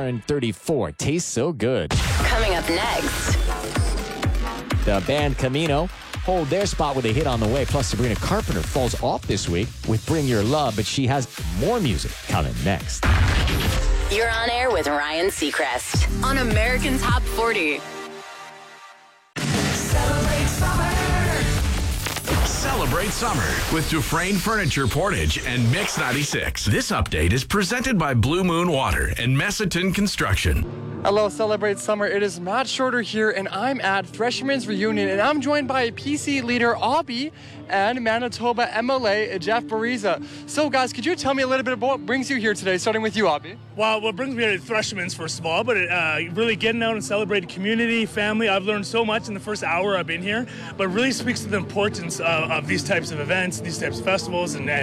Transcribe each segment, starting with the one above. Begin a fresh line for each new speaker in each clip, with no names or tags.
$134. Tastes so good.
Coming up next.
The band Camino hold their spot with a hit on the way. Plus, Sabrina Carpenter falls off this week with Bring Your Love, but she has more music coming next.
You're on air with Ryan Seacrest on American Top 40.
Celebrate summer with Dufresne Furniture Portage and Mix 96. This update is presented by Blue Moon Water and Messaton Construction.
Hello, Celebrate Summer. It is Matt Schroeder here, and I'm at Freshman's Reunion, and I'm joined by PC leader Abby and Manitoba MLA Jeff Bariza. So, guys, could you tell me a little bit about what brings you here today, starting with you, Abby?
Well, what brings me here to Freshman's, first of all, but really getting out and celebrating community, family. I've learned so much in the first hour I've been here, but really speaks to the importance of these types of events, these types of festivals, and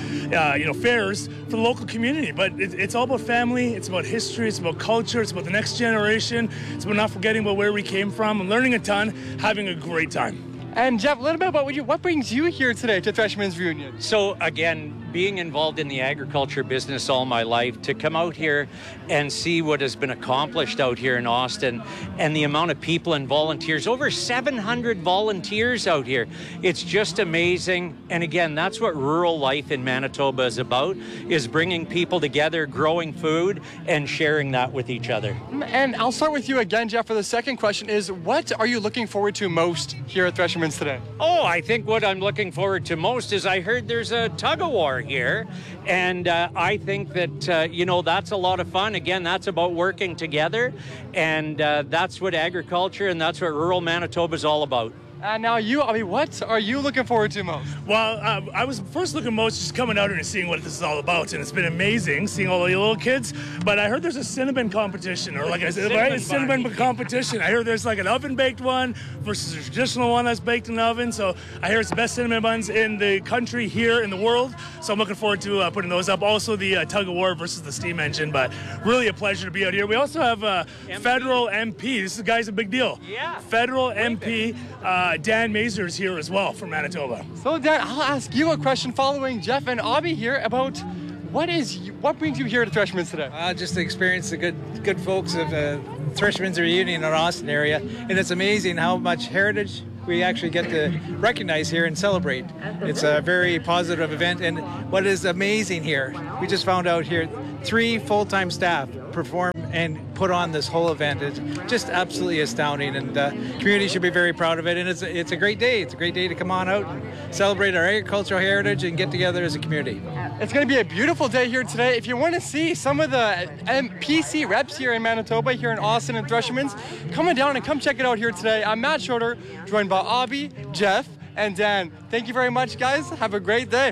fairs for the local community. But it's all about family, it's about history, it's about culture, it's about the next generation, it's about not forgetting about where we came from, and learning a ton, having a great time.
And Jeff, a little bit about what brings you here today to Freshman's Reunion?
So again, being involved in the agriculture business all my life, to come out here and see what has been accomplished out here in Austin and the amount of people and volunteers, over 700 volunteers out here. It's just amazing. And again, that's what rural life in Manitoba is about, is bringing people together, growing food, and sharing that with each other.
And I'll start with you again, Jeff, for the second question is, what are you looking forward to most here at Freshman's today?
Oh, I think what I'm looking forward to most is I heard there's a tug-of-war here, and I think that, that's a lot of fun. Again, that's about working together, and that's what agriculture and that's what rural Manitoba is all about.
And now you, Abby, what are you looking forward to most?
Well, I was first looking most just coming out here and seeing what this is all about, and it's been amazing seeing all the little kids. But I heard there's a cinnamon competition, or like I said, a cinnamon competition. I heard there's like an oven-baked one versus a traditional one that's baked in the oven. So I hear it's the best cinnamon buns in the country, here in the world. So I'm looking forward to putting those up. Also the tug-of-war versus the steam engine, but really a pleasure to be out here. We also have federal MP. This guy's a big deal.
Yeah.
Federal MP. Dan Mazur is here as well from Manitoba.
So Dan, I'll ask you a question following Jeff and Abby here about what brings you here to Freshman's today?
Just to experience the good folks of Freshman's Reunion in Austin area, and it's amazing how much heritage we actually get to recognize here and celebrate. It's a very positive event, and what is amazing here, we just found out here, 3 full-time staff perform and put on this whole event. It's just absolutely astounding, and the community should be very proud of it, and it's a great day. It's a great day to come on out and celebrate our agricultural heritage and get together as a community.
It's going to be a beautiful day here today. If you want to see some of the PC reps here in Manitoba, here in Austin and Freshman's, come on down and come check it out here today. I'm Matt Schroeder, joined by Abby, Jeff, and Dan. Thank you very much, guys. Have a great day.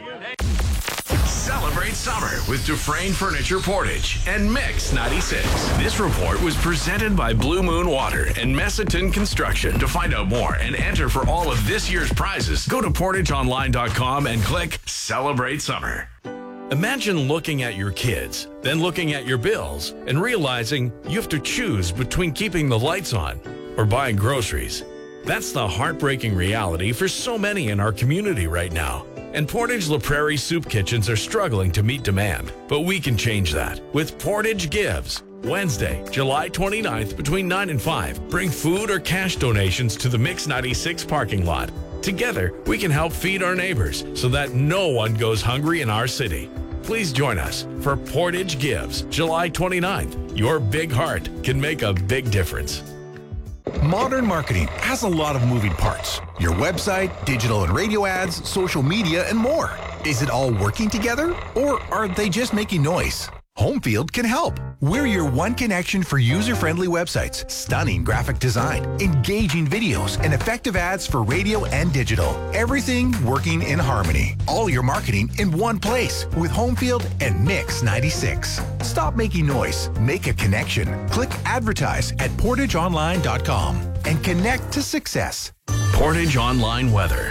Celebrate summer with Dufresne Furniture Portage and Mix 96. This report was presented by Blue Moon Water and Messaton Construction. To find out more and enter for all of this year's prizes, go to portageonline.com and click Celebrate Summer. Imagine looking at your kids, then looking at your bills, and realizing you have to choose between keeping the lights on or buying groceries. That's the heartbreaking reality for so many in our community right now. And Portage La Prairie soup kitchens are struggling to meet demand. But we can change that with Portage Gives. Wednesday, July 29th between 9 and 5. Bring food or cash donations to the Mix 96 parking lot. Together, we can help feed our neighbors so that no one goes hungry in our city. Please join us for Portage Gives, July 29th. Your big heart can make a big difference.
Modern marketing has a lot of moving parts. Your website, digital and radio ads, social media, and more. Is it all working together, or are they just making noise? Homefield can help. We're your one connection for user-friendly websites, stunning graphic design, engaging videos, and effective ads for radio and digital. Everything working in harmony. All your marketing in one place with Homefield and Mix 96. Stop making noise. Make a connection. Click advertise at portageonline.com and connect to success.
Portage Online Weather.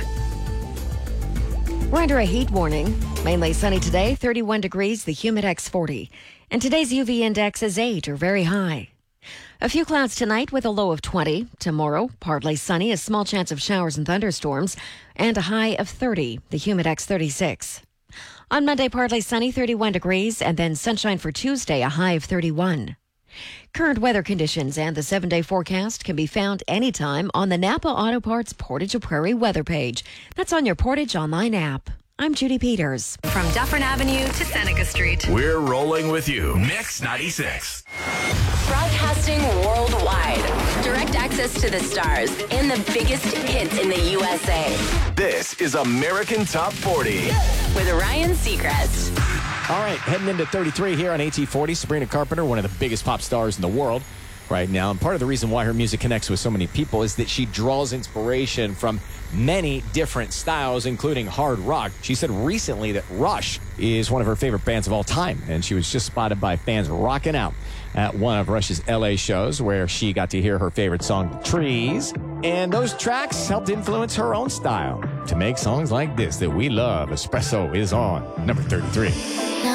We're under a heat warning. Mainly sunny today, 31 degrees, the Humidex 40. And today's UV index is 8 or very high. A few clouds tonight with a low of 20. Tomorrow, partly sunny, a small chance of showers and thunderstorms, and a high of 30, the Humidex 36. On Monday, partly sunny, 31 degrees, and then sunshine for Tuesday, a high of 31. Current weather conditions and the 7-day forecast can be found anytime on the Napa Auto Parts Portage Prairie weather page. That's on your Portage Online app. I'm Judy Peters.
From Dufferin Avenue to Seneca Street.
We're rolling with you. Mix 96.
Broadcasting worldwide. Direct access to the stars and the biggest hits in the USA.
This is American Top 40.
With Ryan Seacrest.
All right, heading into 33 here on AT40. Sabrina Carpenter, one of the biggest pop stars in the world right now. And part of the reason why her music connects with so many people is that she draws inspiration from many different styles, including hard rock. She said recently that Rush is one of her favorite bands of all time, and she was just spotted by fans rocking out at one of Rush's LA shows where she got to hear her favorite song, Trees. And those tracks helped influence her own style to make songs like this that we love. Espresso is on number 33.